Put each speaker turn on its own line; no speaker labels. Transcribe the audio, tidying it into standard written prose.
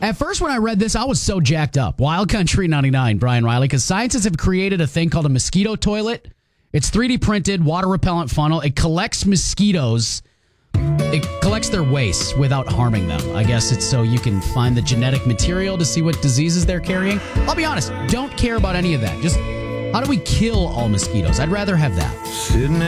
At first, when I read this, I was so jacked up. Wild Country 99, Brian Riley, because scientists have created a thing called a mosquito toilet. It's 3D printed, water repellent funnel. It collects mosquitoes. It collects their waste without harming them. I guess it's so you can find the genetic material to see what diseases they're carrying. I'll be honest, don't care about any of that. Just how do we kill all mosquitoes? I'd rather have that.
Sitting